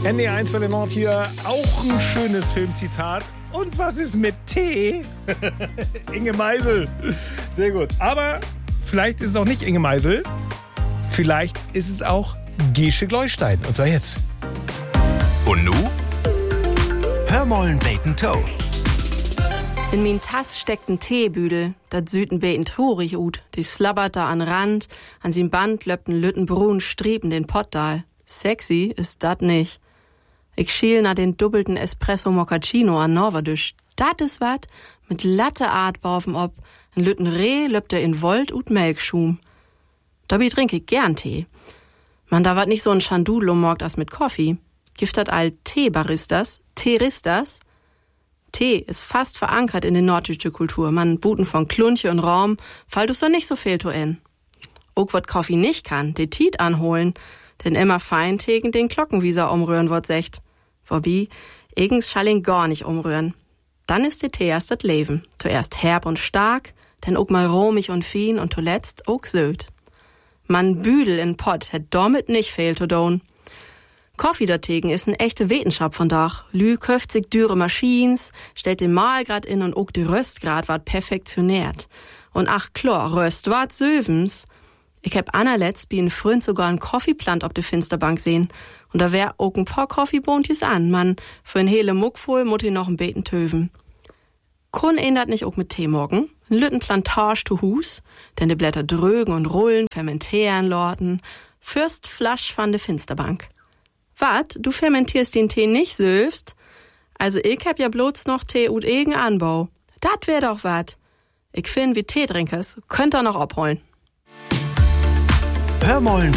NDR1 für den Nord hier. Auch ein schönes Filmzitat. Und was ist mit Tee? Inge Meisel. Sehr gut. Aber vielleicht ist es auch nicht Inge Meisel. Vielleicht ist es auch Gesche Gleustein. Und zwar jetzt. Und nu? Hörmollen Bacon Toe. In min Tass steckt ein Teebüdel, dat süd ein Beten trurig ut. Die slabbert da an Rand, an sin Band löppt ein Lüttenbrun Strieben den Pottdal. Sexy ist dat nicht. Ich schiel nach den doppelten Espresso Moccacino an Norwadisch. Dat is wat, mit Latte Art bauf'm ob. Ein Lütten Reh löppt in Volt ut Melkschum. Dabei trinke ich gern Tee. Man, da wat nicht so ein Schandudel morgt as mit Kaffee. Gift dat all Teebaristas, Teeristas. Tee ist fast verankert in der norddeutsche Kultur. Man buten von Klunche und Raum, fall du so nicht so viel to in. Ook wat Kaffee nicht kann, de Tiet anholen, denn immer fein tegen den Glockenwieser umrühren wird secht. Wobei, eigens schall ihn gar nicht umrühren. Dann ist der Tee erst das Leben. Zuerst herb und stark, dann ook mal romig und fein und zuletzt ook söd. Man Büdel in Pott hätt damit nicht fehl to doen. Kaffee dategen ist eine echte Wetenschap von Dach. Lü köft sich dürre Maschines, stellt den Mahlgrad in und ook die Röstgrad ward perfektioniert. Und ach klar, Röst ward sövens. Ich hab anerletzt wie ein Freund sogar ein Kaffeeplant op de Finsterbank sehen. Und da wär ook ein paar Kaffeebohntjes an, man. Für ein hele Muck voll mut i noch ein Beten töven. Kun ändert nicht ook mit Tee morgen. Ein Lüttenplantage to Hus, denn die Blätter drögen und rollen, fermentieren lorten. Fürst Flasch van de Finsterbank. Wat, du fermentierst den Tee nicht söfst? Also ich hab ja bloß noch Tee und egen Anbau. Dat wär doch wat. Ich find, wie Teetrinkers, könnt ihr noch abholen. Hörmollen